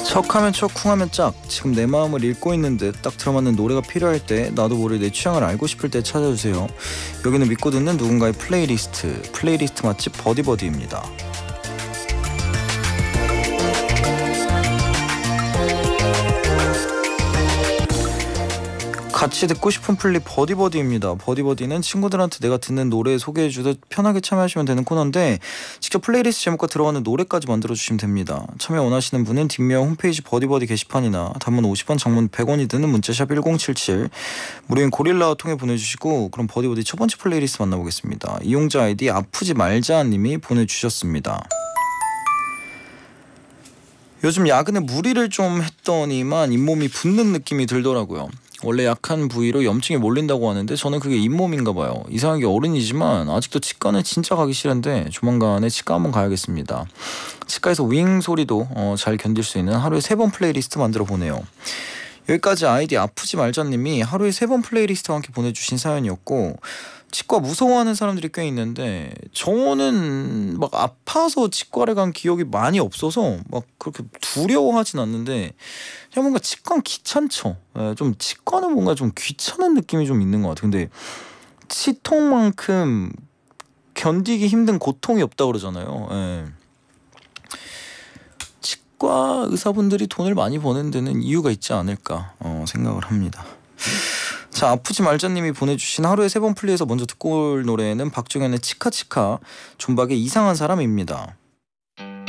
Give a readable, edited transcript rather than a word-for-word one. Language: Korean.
척하면 척 쿵하면 짝. 지금 내 마음을 읽고 있는 듯 딱 들어맞는 노래가 필요할 때, 나도 모르게 내 취향을 알고 싶을 때 찾아주세요. 여기는 믿고 듣는 누군가의 플레이리스트 맛집 버디버디입니다. 같이 듣고 싶은 플리 버디버디입니다. 버디버디는 친구들한테 내가 듣는 노래 소개해주듯 편하게 참여하시면 되는 코너인데, 직접 플레이리스트 제목과 들어가는 노래까지 만들어주시면 됩니다. 참여 원하시는 분은 뒷면 홈페이지 버디버디 게시판이나 단문 50원, 장문 100원이 드는 문자샵 1077, 무료인 고릴라 통해 보내주시고, 그럼 버디버디 첫 번째 플레이리스트 만나보겠습니다. 이용자 아이디 아프지 말자 님이 보내주셨습니다. 요즘 야근에 무리를 좀 했더니만 잇몸이 붓는 느낌이 들더라고요. 원래 약한 부위로 염증이 몰린다고 하는데 저는 그게 잇몸인가 봐요. 이상하게 어른이지만 아직도 치과는 진짜 가기 싫은데 조만간에 치과 한번 가야겠습니다. 치과에서 윙 소리도 잘 견딜 수 있는 하루에 3번 플레이리스트 만들어 보네요. 여기까지 아이디 아프지 말자님이 하루에 3번 플레이리스트와 함께 보내주신 사연이었고, 치과 무서워하는 사람들이 꽤 있는데 저는 막 아파서 치과를 간 기억이 많이 없어서 막 그렇게 두려워하진 않는데, 그냥 뭔가 치과는 귀찮죠. 좀 치과는 뭔가 좀 귀찮은 느낌이 좀 있는 것 같아요. 근데 치통만큼 견디기 힘든 고통이 없다 그러잖아요. 치과 의사분들이 돈을 많이 버는 데는 이유가 있지 않을까 생각을 합니다. 자, 아프지 말자님이 보내주신 하루에 3번 플리에서 먼저 듣고 올 노래는 박정현의 치카치카, 존박의 이상한 사람입니다.